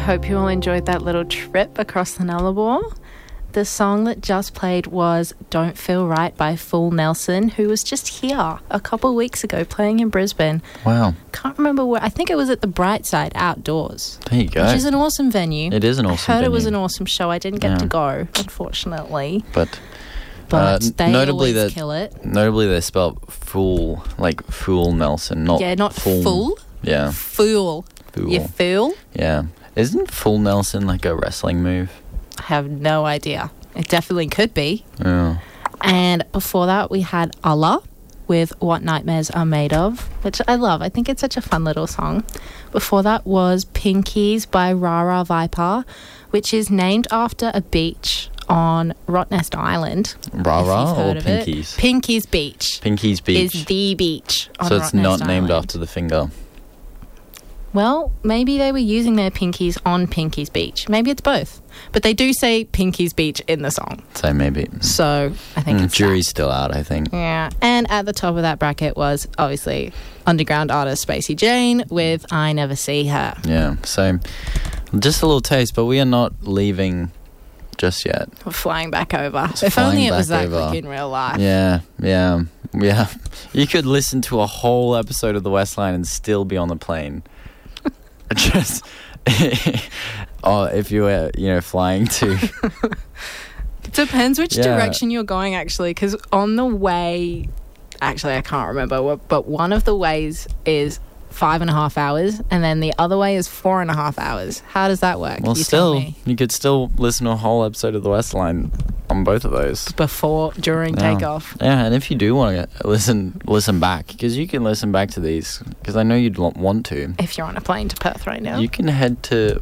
hope you all enjoyed that little trip across the Nullarbor. The song that just played was Don't Feel Right by Fool Nelson, who was just here a couple of weeks ago playing in Brisbane. Wow. Can't remember where. I think it was at the Brightside Outdoors. There you go. Which is an awesome venue. It is an awesome venue. I heard it was an awesome show. I didn't get to go, unfortunately. But they notably always kill it. Notably, they spelled fool, like Fool Nelson, not not fool. Yeah. Fool. You fool? Yeah. Isn't Fool Nelson like a wrestling move? I have no idea. It definitely could be. Yeah. And before that, we had Allah with What Nightmares Are Made Of, which I love. I think it's such a fun little song. Before that was Pinkies by Rara Viper, which is named after a beach on Rottnest Island. Rara or Pinkies? Pinkies Beach. Pinkies Beach. Is the beach on Rottnest Island. So it's not named Island. after the finger. Well, maybe they were using their pinkies on Pinkies Beach. Maybe it's both. But they do say Pinkies Beach in the song. So maybe. So I think it's jury's that. still out, I think. Yeah. And at the top of that bracket was obviously underground artist Spacey Jane with I Never See Her. Yeah. So just a little taste, but we are not leaving just yet. We're flying back over. If only it was that quick in real life. Yeah. You could listen to a whole episode of The West Line and still be on the plane. Just if you were, flying to. Depends which direction you're going, actually, because on the way, actually, I can't remember, but one of the ways is 5.5 hours, and then the other way is 4.5 hours. How does that work? Well, you could still listen to a whole episode of The West Line on both of those. During takeoff. Yeah, and if you do want to listen back, because you can listen back to these, because I know you'd want to. If you're on a plane to Perth right now. You can head to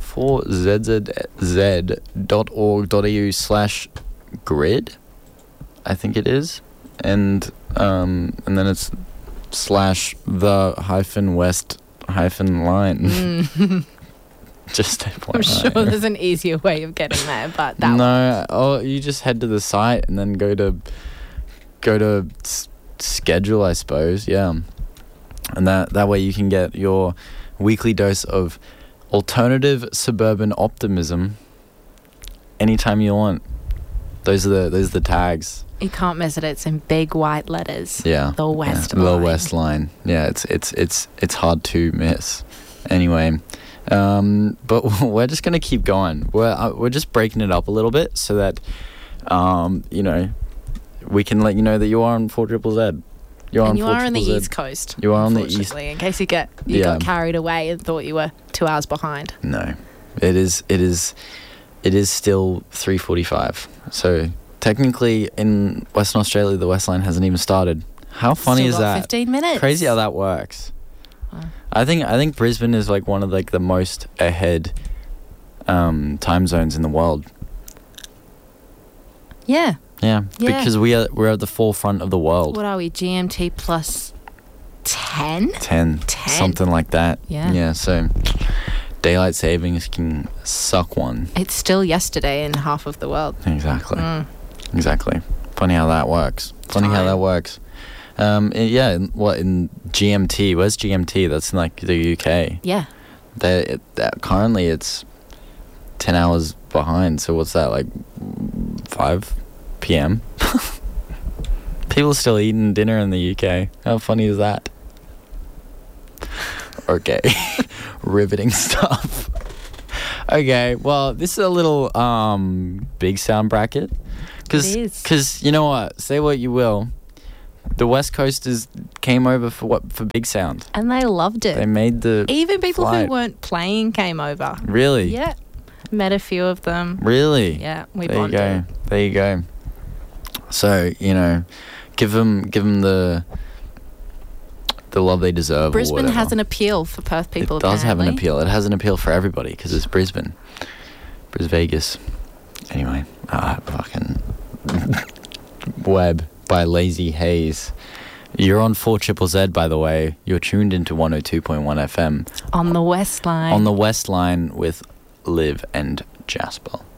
4zzz.org.au/grid, I think it is, and then it's /the-west-line. Just FYI. I'm sure there's an easier way of getting there, but that you just head to the site and then go to schedule, I suppose. Yeah, and that way you can get your weekly dose of alternative suburban optimism anytime you want. Those are the tags. You can't miss it. It's in big white letters. Yeah, the West Line. The West Line. Yeah, it's hard to miss. Anyway. But we're just gonna keep going. We're just breaking it up a little bit so that we can let you know that you are on 4ZZZ. You are on the East Coast. You are on the East. In case you got carried away and thought you were 2 hours behind. No, it is still 3:45. So technically, in Western Australia, the West Line hasn't even started. How funny is that? 15 minutes. Crazy how that works. I think Brisbane is like one of like the most ahead time zones in the world. Yeah. Yeah, because we're at the forefront of the world. What are we? GMT plus 10? 10. Something like that. Yeah. Yeah, so daylight savings can suck one. It's still yesterday in half of the world. Exactly. Exactly. Funny how that works. In GMT? Where's GMT? That's in like the UK. Yeah. Currently it's 10 hours behind. So what's that, like 5 p.m.? People are still eating dinner in the UK. How funny is that? Okay. Riveting stuff. Okay, well, this is a little big sound bracket. Because you know what? Say what you will. The West Coasters came over for Big Sound. And they loved it. They made the Even people flight. who weren't playing came over. Really? Yeah. Met a few of them. Really? Yeah, we there bonded. There you go. So, give them the love they deserve. Brisbane has an appeal for Perth people. It does have an apparently. appeal. It has an appeal for everybody because it's Brisbane. Vegas. Anyway, fucking Web by Lazy Haze. You're on 4ZZZ, by the way. You're tuned into 102.1 FM. On the West Line. On the West Line with Liv and Jasper.